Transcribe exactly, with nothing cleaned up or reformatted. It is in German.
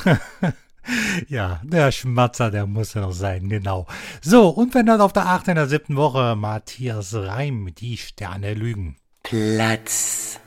Ja, der Schmatzer, der muss ja noch sein, genau. So, und wenn dann auf der achten in der siebten Woche Matthias Reim, die Sterne lügen. Platz